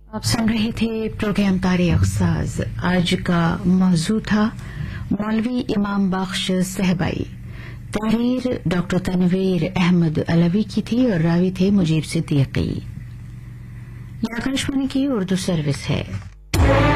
आप सुन रहे थे प्रोग्राम तारे अख्साज। आज का मौजू था मौलवी इमाम बख्श सहबाई। तहरीर डॉक्टर तनवीर अहमद अलवी की थी और रावी थे मुजीब सिद्दीकी। यह आकाशवाणी की उर्दू सर्विस है।